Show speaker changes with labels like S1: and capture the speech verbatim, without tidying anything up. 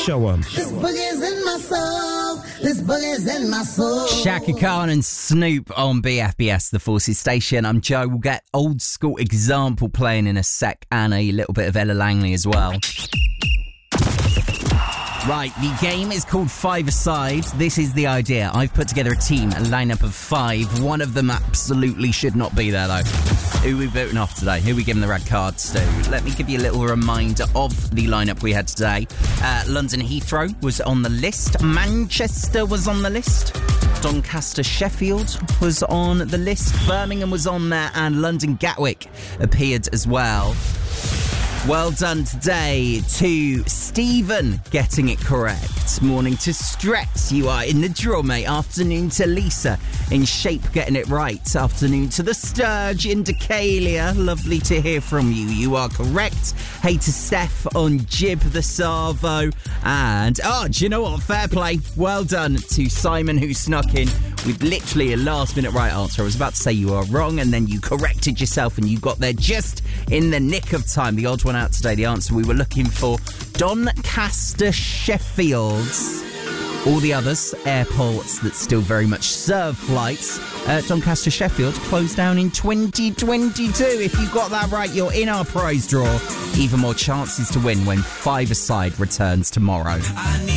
S1: show on.
S2: This boogie's in my soul. This boogie's in my soul.
S3: Shaka Khan and Snoop on B F B S, the Forces Station. I'm Joe. We'll get Old School Example playing in a sec and a little bit of Ella Langley as well. Right, the game is called Five-A-Side. This is the idea. I've put together a team, a lineup of five. One of them absolutely should not be there, though. Who are we voting off today? Who are we giving the red cards to? Let me give you a little reminder of the lineup we had today. Uh, London Heathrow was on the list. Manchester was on the list. Doncaster Sheffield was on the list. Birmingham was on there. And London Gatwick appeared as well. Well done today to Stephen getting it correct. Morning to Stretch, you are in the draw, mate. Afternoon to Lisa in Shape getting it right. Afternoon to the Sturge in Decalia. Lovely to hear from you. You are correct. Hey to Steph on Jib the Savo. And, oh, do you know what? Fair play. Well done to Simon who snuck in with literally a last minute right answer. I was about to say you are wrong and then you corrected yourself and you got there just in the nick of time. The odd one out today. The answer we were looking for, Doncaster Sheffield. All the others, airports that still very much serve flights. Uh, Doncaster Sheffield closed down in twenty twenty-two. If you got that right, you're in our prize draw. Even more chances to win when Five-A-Side returns tomorrow.